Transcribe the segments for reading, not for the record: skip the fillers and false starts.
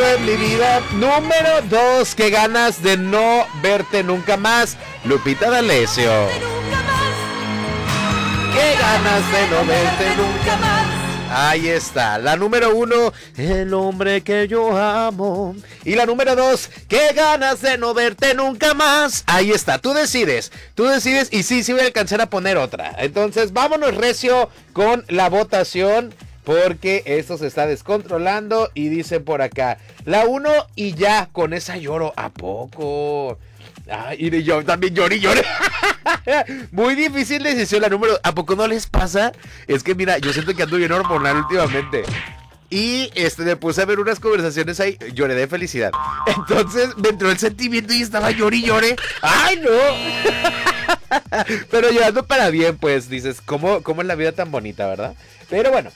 solo en mi vida. Número 2, qué ganas de no verte nunca más. Lupita D'Alessio. Qué ganas de no verte nunca más. Ahí está, la número 1, el hombre que yo amo. Y la número 2, qué ganas de no verte nunca más. Ahí está, tú decides y sí voy a alcanzar a poner otra. Entonces vámonos recio con la votación, porque esto se está descontrolando. Y dicen por acá, la 1 y ya, con esa lloro. ¿A poco? Ay, y yo también lloré. Muy difícil decisión la número. ¿A poco no les pasa? Es que mira, yo siento que ando bien hormonal últimamente. Y me puse a ver unas conversaciones ahí. Lloré de felicidad. Entonces me entró el sentimiento y estaba lloré. ¡Ay, no! Pero llorando para bien, pues. Dices, ¿cómo es la vida tan bonita, verdad? Pero bueno.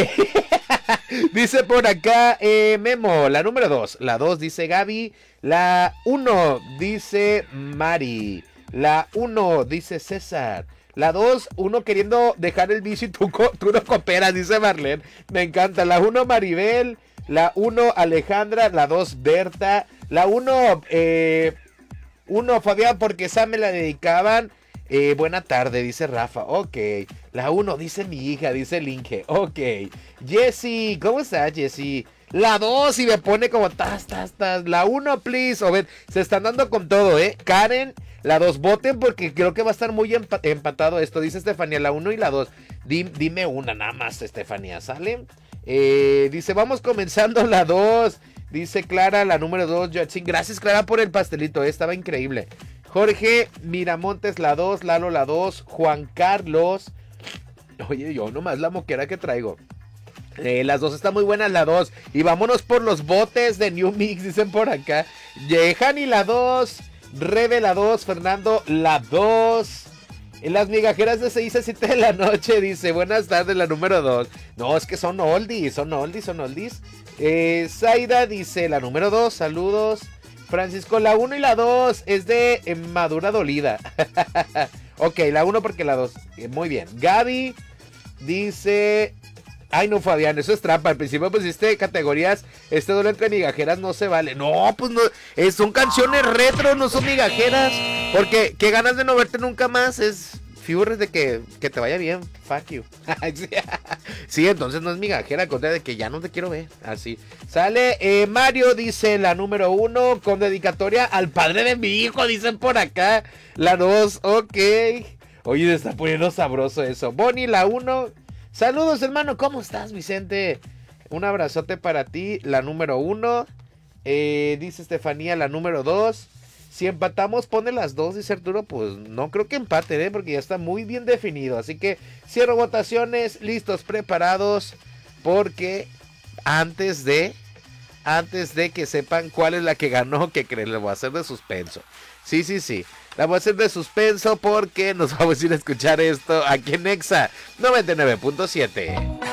Dice por acá Memo, la número 2. La 2 dice Gaby. La 1 dice Mari. La 1 dice César. La 2, uno queriendo dejar el vicio y tú no cooperas, dice Marlene. Me encanta. La 1 Maribel. La 1 Alejandra. La 2 Berta. La 1 Fabián, porque esa me la dedicaban. Buena tarde, dice Rafa. Ok. La 1 dice mi hija, dice Linge. Ok. Jessy, ¿cómo estás, Jessy? La 2 y me pone como tas. La 1, please. O ven, se están dando con todo, Karen, la 2, voten porque creo que va a estar muy empatado esto. Dice Estefanía, la 1 y la 2. Dime una nada más, Estefanía, ¿sale? Dice, vamos comenzando la 2. Dice Clara, la número 2. Gracias, Clara, por el pastelito, estaba increíble. Jorge Miramontes, la 2. Lalo, la 2. Juan Carlos. Oye, yo nomás la moquera que traigo. Las 2 están muy buenas, la 2. Y vámonos por los botes de New Mix, dicen por acá. Yehani, la 2. Rebe, la 2. Fernando, la 2. Las migajeras de 6 a 7 de la noche, dice, buenas tardes, la número 2. No, es que son oldies. Zaida dice, la número 2, saludos. Francisco, la 1 y la 2 es de Madura Dolida. Ok, la 1 porque la 2. Muy bien. Gaby dice... Ay, no, Fabián, eso es trampa. Al principio pusiste categorías, duelo entre migajeras no se vale. No, pues no, son canciones retro, no son migajeras. Porque qué ganas de no verte nunca más es figures de que te vaya bien, fuck you. Sí, entonces no es migajera, contra de que ya no te quiero ver. Así. Sale, Mario dice la número 1 con dedicatoria al padre de mi hijo, dicen por acá. La 2, ok. Oye, se está poniendo sabroso eso. Bonnie, la 1. Saludos, hermano, ¿cómo estás, Vicente? Un abrazote para ti, la número 1. Dice Estefanía, la número 2. Si empatamos, pone las 2, dice Arturo. Pues no creo que empate, porque ya está muy bien definido. Así que cierro votaciones, listos, preparados. Porque antes de que sepan cuál es la que ganó, que creen, le voy a hacer de suspenso. Sí. La voy a hacer de suspenso porque nos vamos a ir a escuchar esto aquí en Exa 99.7.